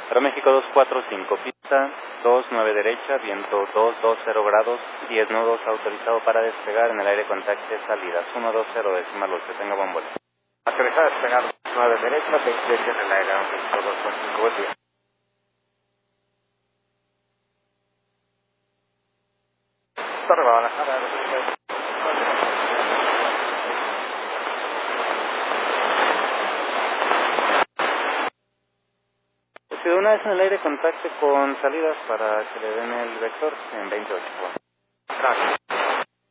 Aeroméxico 245, pista 29 derecha, viento 220 grados, 10 nudos, autorizado para despegar en el aire con taxi salidas 120 decimal 8, tenga buen vuelo. Autorizado a despegar 9 derecha, 28 en el aire, Aeroméxico 245, buen día. Torre Guadalajara, Aeroméxico. Si de una vez en el aire contacte con salidas para que le den el vector en 28. Gracias.